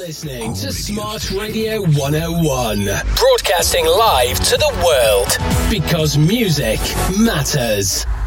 listening to Smart Radio 101, broadcasting live to the world because music matters.